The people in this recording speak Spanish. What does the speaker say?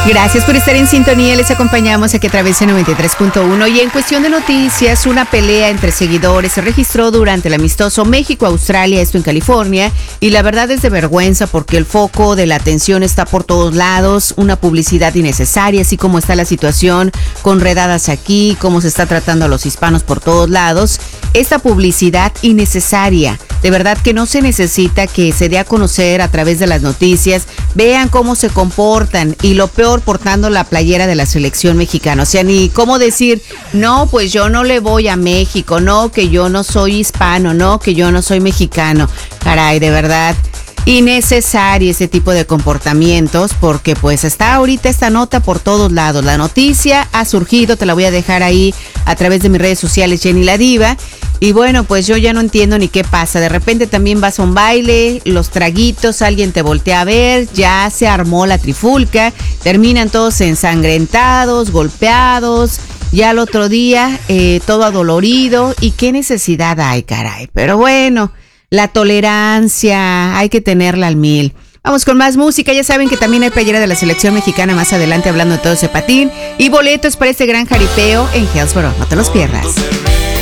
Gracias por estar en sintonía, les acompañamos aquí a través de 93.1 y en cuestión de noticias, una pelea entre seguidores se registró durante el amistoso México-Australia, esto en California, y la verdad es de vergüenza porque el foco de la atención está por todos lados, una publicidad innecesaria, así como está la situación con redadas aquí, cómo se está tratando a los hispanos por todos lados, esta publicidad innecesaria. De verdad que no se necesita que se dé a conocer a través de las noticias, vean cómo se comportan y lo peor portando la playera de la selección mexicana. O sea, ni cómo decir, no, pues yo no le voy a México, no, que yo no soy hispano, no, que yo no soy mexicano. Caray, de verdad, innecesario ese tipo de comportamientos porque pues está ahorita esta nota por todos lados. La noticia ha surgido, te la voy a dejar ahí a través de mis redes sociales, Jenny la Diva. Y bueno, pues yo ya no entiendo ni qué pasa. De repente también vas a un baile, los traguitos, alguien te voltea a ver, ya se armó la trifulca, terminan todos ensangrentados, golpeados, ya al otro día todo adolorido. ¿Y qué necesidad hay, caray? Pero bueno, la tolerancia hay que tenerla al 1000. Vamos con más música, ya saben que también hay playera de la selección mexicana más adelante hablando de todo ese patín y boletos para este gran jaripeo en Hillsboro, no te los pierdas.